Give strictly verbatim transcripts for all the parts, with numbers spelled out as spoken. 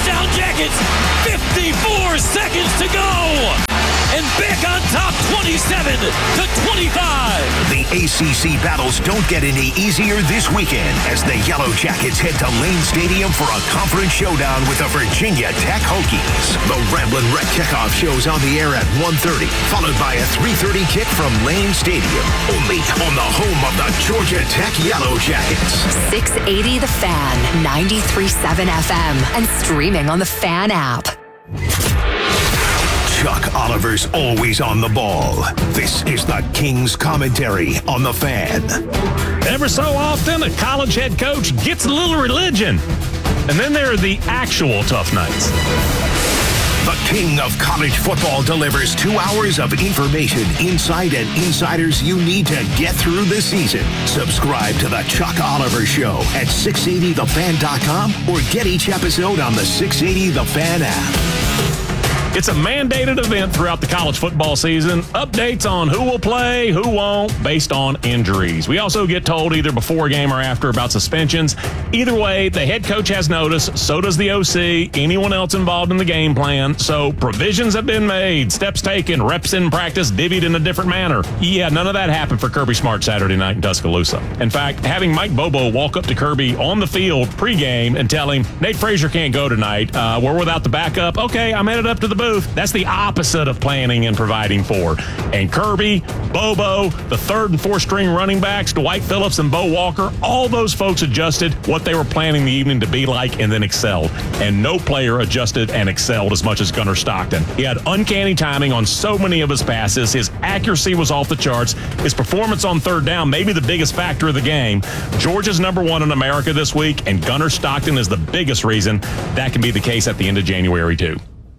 Touchdown Jackets. fifty-four seconds to go. And back on top twenty-seven to twenty-five. The A C C battles don't get any easier this weekend as the Yellow Jackets head to Lane Stadium for a conference showdown with the Virginia Tech Hokies. The Ramblin' Wreck kickoff shows on the air at one thirty, followed by a three thirty kick from Lane Stadium. Only on the home of the Georgia Tech Yellow Jackets. six eighty The Fan, ninety-three point seven F M, and streaming on the Fan app. Chuck Oliver's always on the ball. This is the King's Commentary on the Fan. Ever so often, a college head coach gets a little religion. And then there are the actual tough nights. The king of college football delivers two hours of information, insight, and insiders you need to get through the season. Subscribe to the Chuck Oliver Show at six eighty the fan dot com or get each episode on the six eighty The Fan app. It's a mandated event throughout the college football season. Updates on who will play, who won't, based on injuries. We also get told either before a game or after about suspensions. Either way, the head coach has notice, so does the O C, anyone else involved in the game plan. So provisions have been made, steps taken, reps in practice divvied in a different manner. Yeah, none of that happened for Kirby Smart Saturday night in Tuscaloosa. In fact, having Mike Bobo walk up to Kirby on the field pregame and tell him, Nate Frazier can't go tonight. Uh, we're without the backup. Okay, I'm headed up to the booth. That's the opposite of planning and providing for. And Kirby, Bobo, the third and fourth string running backs, Dwight Phillips and Bo Walker, all those folks adjusted what they were planning the evening to be like and then excelled. And no player adjusted and excelled as much as Gunnar Stockton. He had uncanny timing on so many of his passes. His accuracy was off the charts. His performance on third down, maybe the biggest factor of the game. Georgia's number one in America this week, and Gunnar Stockton is the biggest reason that can be the case at the end of January, too.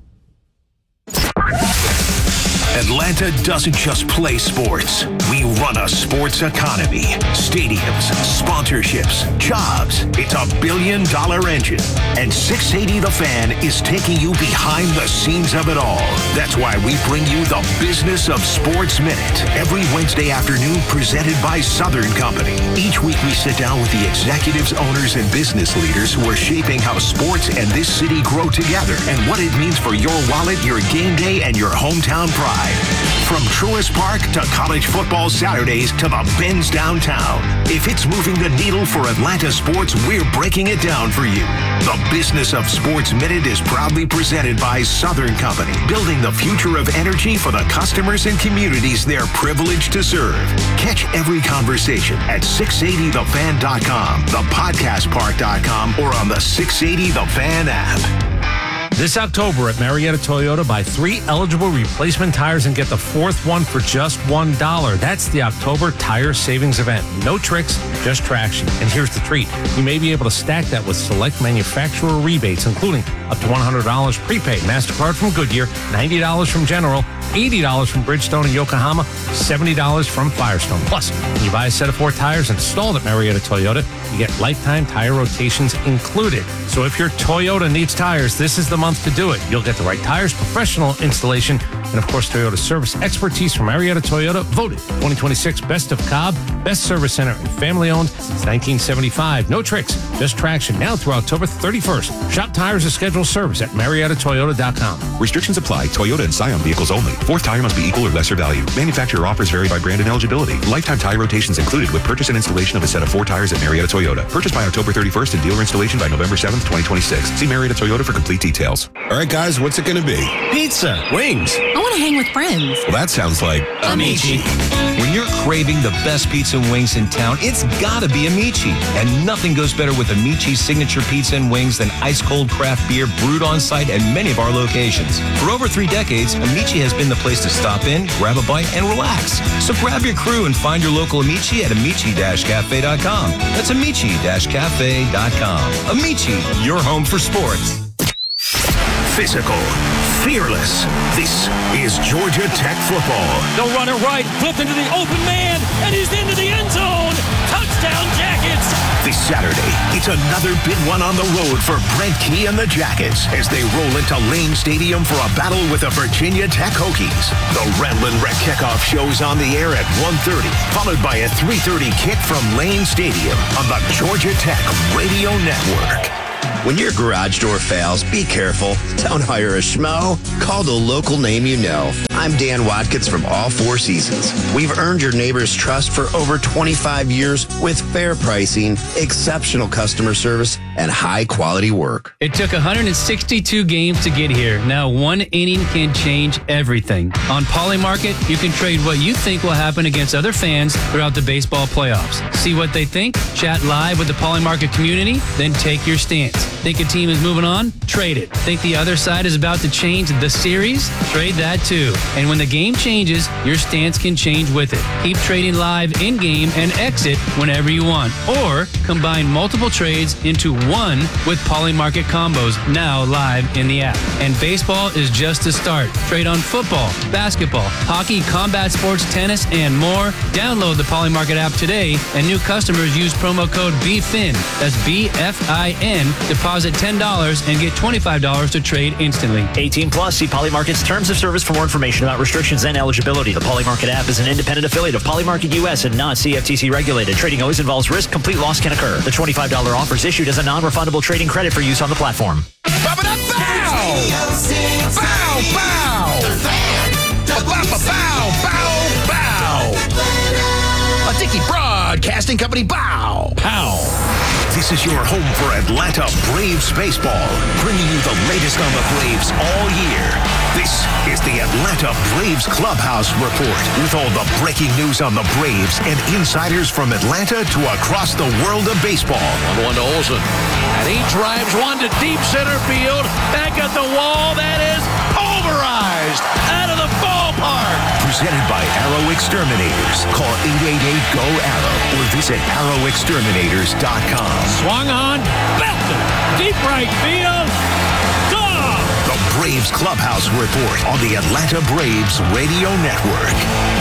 Atlanta doesn't just play sports. We run a sports economy. Stadiums, sponsorships, jobs. It's a billion dollar engine. And six eighty The Fan is taking you behind the scenes of it all. That's why we bring you the Business of Sports Minute every Wednesday afternoon, presented by Southern Company. Each week we sit down with the executives, owners, and business leaders who are shaping how sports and this city grow together and what it means for your wallet, your game day, and your hometown pride. From Truist Park to college football Saturdays to the Benz downtown. If it's moving the needle for Atlanta sports, we're breaking it down for you. The Business of Sports Minute is proudly presented by Southern Company, building the future of energy for the customers and communities they're privileged to serve. Catch every conversation at six eighty the fan dot com, the podcast park dot com, or on the six eighty The Fan app. This October at Marietta Toyota, buy three eligible replacement tires and get the fourth one for just one dollar. That's the October Tire Savings Event. No tricks, just traction. And here's the treat. You may be able to stack that with select manufacturer rebates, including up to one hundred dollars prepaid MasterCard from Goodyear, ninety dollars from General, eighty dollars from Bridgestone and Yokohama, seventy dollars from Firestone. Plus, when you buy a set of four tires installed at Marietta Toyota, you get lifetime tire rotations included. So if your Toyota needs tires, this is the month to do it. You'll get the right tires, professional installation, and of course, Toyota service expertise from Marietta Toyota, voted twenty twenty-six Best of Cobb, Best Service Center, and family owned since nineteen seventy-five. No tricks, just traction. Now through October thirty-first. Shop tires and schedule service at marietta toyota dot com. Restrictions apply. Toyota and Scion vehicles only. Fourth tire must be equal or lesser value. Manufacturer offers vary by brand and eligibility. Lifetime tire rotations included with purchase and installation of a set of four tires at Marietta Toyota. Purchase by October thirty-first and dealer installation by November seventh, twenty twenty-six. See Marietta Toyota for complete details. All right, guys, what's it going to be? Pizza. Wings. I want to hang with friends. Well, that sounds like Amici. When you're craving the best pizza and wings in town, it's gotta be Amici. And nothing goes better with Amici's signature pizza and wings than ice-cold craft beer brewed on site at many of our locations. For over three decades, Amici has been the place to stop in, grab a bite, and relax. So grab your crew and find your local Amici at amici dash cafe dot com. That's amici dash cafe dot com. Amici, your home for sports. Physical, fearless. This is Georgia Tech football. They'll run it right, flipped into the open man, and he's into the end zone. Touchdown Jackets. This Saturday, it's another big one on the road for Brent Key and the Jackets as they roll into Lane Stadium for a battle with the Virginia Tech Hokies. The Ramblin' Wreck kickoff shows on the air at one thirty, followed by a three thirty kick from Lane Stadium on the Georgia Tech Radio Network. When your garage door fails, be careful. Don't hire a schmo. Call the local name you know. I'm Dan Watkins from All Four Seasons. We've earned your neighbor's trust for over twenty-five years with fair pricing, exceptional customer service, and high-quality work. It took one hundred sixty-two games to get here. Now one inning can change everything. On Polymarket, you can trade what you think will happen against other fans throughout the baseball playoffs. See what they think? Chat live with the Polymarket community, then take your stance. Think a team is moving on? Trade it. Think the other side is about to change the series? Trade that too. And when the game changes, your stance can change with it. Keep trading live in-game and exit whenever you want. Or combine multiple trades into one with Polymarket combos now live in the app. And baseball is just the start. Trade on football, basketball, hockey, combat sports, tennis, and more. Download the Polymarket app today, and new customers use promo code B F I N. That's B F I N. Deposit ten dollars and get twenty-five dollars to trade instantly. eighteen plus. See Polymarket's terms of service for more information about restrictions and eligibility. The Polymarket app is an independent affiliate of Polymarket U S and not C F T C regulated. Trading always involves risk. Complete loss can occur. The twenty-five dollars offer is issued as a non-refundable trading credit for use on the platform. Bow! Bow, bow! Bow, bow, bow! A Dickey Broadcasting Company, bow! Pow! This is your home for Atlanta Braves baseball, bringing you the latest on the Braves all year. This is the Atlanta Braves Clubhouse Report, with all the breaking news on the Braves and insiders from Atlanta to across the world of baseball. one one to Olsen, and he drives one to deep center field, back at the wall, that is pulverized out of the ballpark. Presented by Arrow Exterminators. Call eight eight eight, G O, ARROW or visit arrow exterminators dot com. Swung on, belted, deep right field, gone! The Braves Clubhouse Report on the Atlanta Braves Radio Network.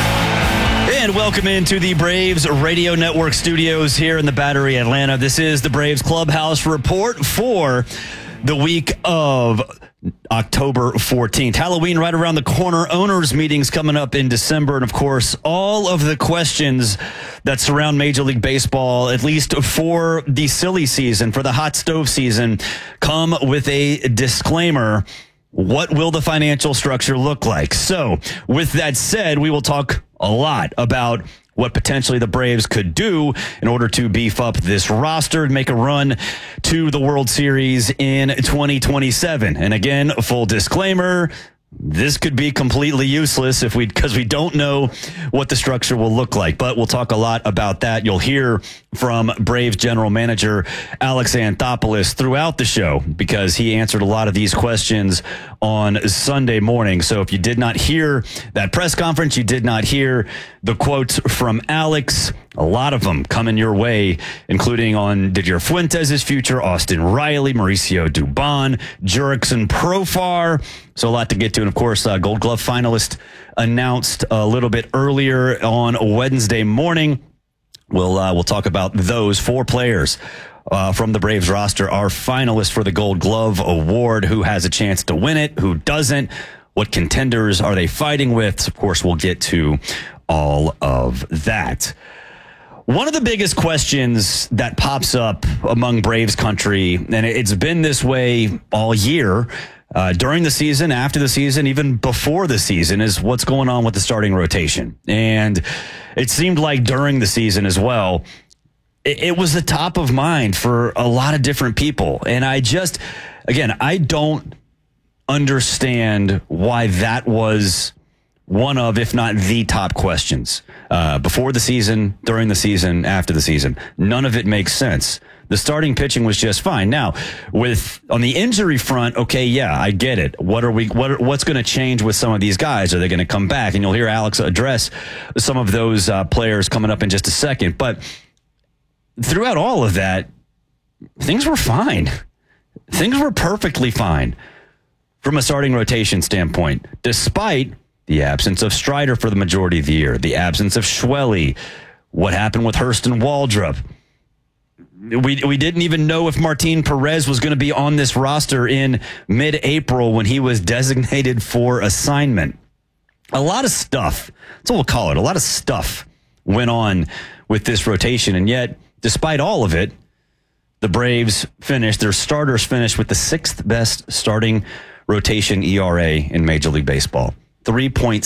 And welcome into the Braves Radio Network studios here in the Battery, Atlanta. This is the Braves Clubhouse Report for the week of October fourteenth. Halloween right around the corner. Owners meetings coming up in December. And, of course, all of the questions that surround Major League Baseball, at least for the silly season, for the hot stove season, come with a disclaimer. What will the financial structure look like? So, with that said, we will talk a lot about what potentially the Braves could do in order to beef up this roster and make a run to the World Series in twenty twenty-seven. And again, full disclaimer, this could be completely useless if we, because we don't know what the structure will look like. But we'll talk a lot about that. You'll hear from Braves general manager Alex Anthopoulos throughout the show, because he answered a lot of these questions on Sunday morning. So if you did not hear that press conference, you did not hear the quotes from Alex, a lot of them coming your way, including on Didier Fuentes' future, Austin Riley, Mauricio Dubon, Jurickson Profar. So a lot to get to. And, of course, uh, Gold Glove finalist announced a little bit earlier on Wednesday morning. We'll, uh, we'll talk about those four players uh, from the Braves roster are finalists for the Gold Glove Award. Who has a chance to win it? Who doesn't? What contenders are they fighting with? Of course, we'll get to all of that. One of the biggest questions that pops up among Braves country, and it's been this way all year, uh, during the season, after the season, even before the season, is what's going on with the starting rotation. And it seemed like during the season as well, it, it was the top of mind for a lot of different people. And I just, again, I don't understand why that was one of, if not the top questions uh, before the season, during the season, after the season. None of it makes sense. The starting pitching was just fine. Now, with on the injury front, okay, yeah, I get it. What are we? What are, what's going to change with some of these guys? Are they going to come back? And you'll hear Alex address some of those uh, players coming up in just a second. But throughout all of that, things were fine. Things were perfectly fine from a starting rotation standpoint, despite the absence of Strider for the majority of the year, the absence of Schwelly, what happened with Hurston Waldrop. We we didn't even know if Martin Perez was going to be on this roster in mid-April when he was designated for assignment. A lot of stuff, that's what we'll call it, a lot of stuff went on with this rotation. And yet, despite all of it, the Braves finished, their starters finished with the sixth best starting rotation E R A in Major League Baseball. three point